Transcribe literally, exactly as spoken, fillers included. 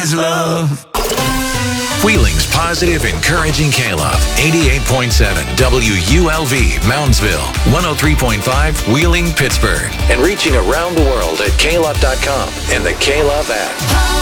love. Wheeling's positive, encouraging K-Love. eighty-eight point seven W U L V, Moundsville. one oh three point five, Wheeling, Pittsburgh. And reaching around the world at K Love dot com and the K-Love app.